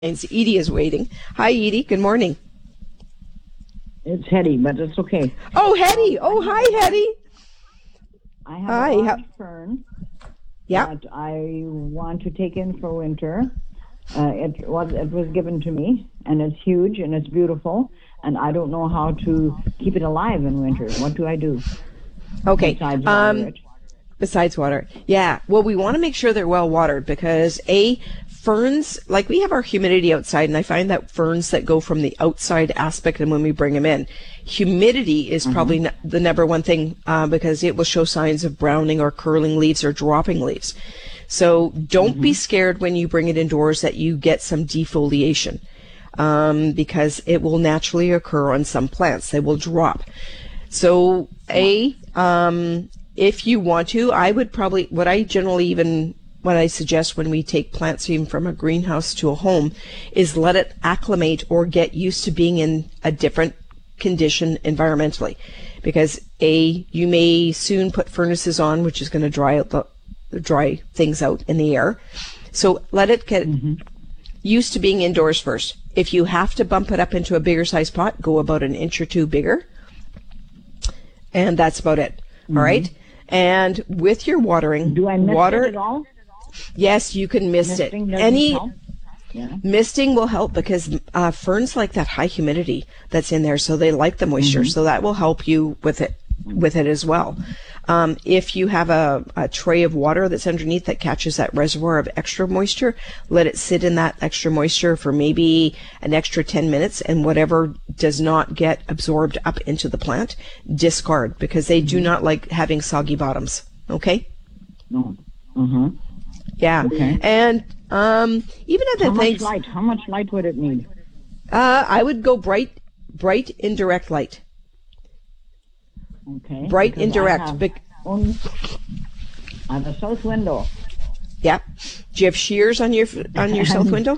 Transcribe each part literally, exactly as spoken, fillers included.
Edie is waiting. Hi, Edie. Good morning. It's Hetty, but it's okay. Oh, Hetty. Oh, hi, Hetty. I have Hi. a large How- fern Yeah. that I want to take in for winter. Uh, it was it was given to me, and it's huge and it's beautiful. And I don't know how to keep it alive in winter. What do I do? Okay. Besides water Um, it? besides water. Yeah. Well, we want to make sure they're well watered because A, ferns, like we have our humidity outside, and I find that ferns that go from the outside aspect and when we bring them in, humidity is Mm-hmm. probably n- the number one thing uh, because it will show signs of browning or curling leaves or dropping leaves. So don't Mm-hmm. be scared when you bring it indoors that you get some defoliation um, because it will naturally occur on some plants. They will drop. So A, um, if you want to, I would probably, what I generally even, what I suggest when we take plants even from a greenhouse to a home is let it acclimate or get used to being in a different condition environmentally. Because A, you may soon put furnaces on, which is going to dry out the, dry things out in the air. So let it get Mm-hmm. used to being indoors first. If you have to bump it up into a bigger size pot, go about an inch or two bigger. And that's about it. Mm-hmm. All right. And with your watering, Do I mist water, it at all? yes, you can mist Misting it. doesn't Any help? Yeah. misting will help because uh, ferns like that high humidity that's in there, so they like the moisture. Mm-hmm. So that will help you with it, with it as well. Um, if you have a, a tray of water that's underneath that catches that reservoir of extra moisture, let it sit in that extra moisture for maybe an extra ten minutes, and whatever does not get absorbed up into the plant, discard because they do not like having soggy bottoms. Okay? No. Uh-huh. Yeah. Okay. And um, even How other much things, light? How much light would it need? uh, I would go bright, bright indirect light. Okay. Bright because indirect. I have, Bec- only, I have a south window. yeah. Do you have shears on your on your south window?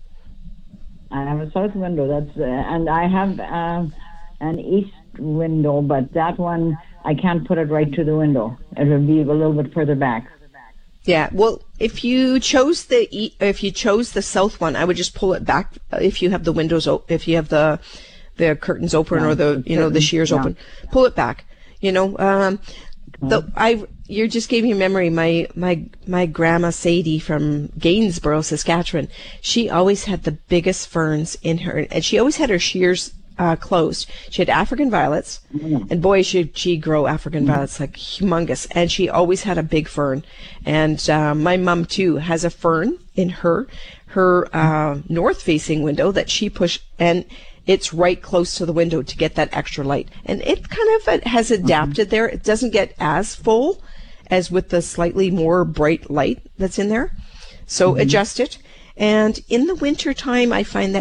I have a south window. That's uh, and I have um, an east window, but that one I can't put it right to the window. It would be a little bit further back. Yeah. Well, if you chose the e- if you chose the south one, I would just pull it back. uh, If you have the windows o- if you have the the curtains open Yeah, or the the you know the curtains, shears yeah. open, pull it back. You know, um, the I you just gave me a memory. My my my grandma Sadie from Gainsborough, Saskatchewan. She always had the biggest ferns in her, and she always had her shears uh, closed. She had African violets, and boy, she she grow African violets like humongous. And she always had a big fern. And uh, my mom too has a fern in her her uh, north facing window that she pushed, and it's right close to the window to get that extra light. And it kind of uh, has adapted there. It doesn't get as full as with the slightly more bright light that's in there. So adjust it. And in the winter time, I find that